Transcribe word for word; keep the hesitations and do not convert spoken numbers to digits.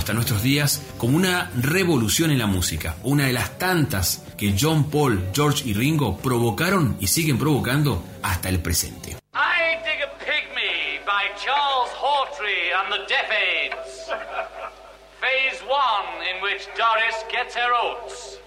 hasta nuestros días como una revolución en la música, una de las tantas que John, Paul, George y Ringo provocaron y siguen provocando hasta el presente. I Dig a Pygmy by Charles Hawtrey and the Deaf Aids. Phase one, in which Doris gets her oats.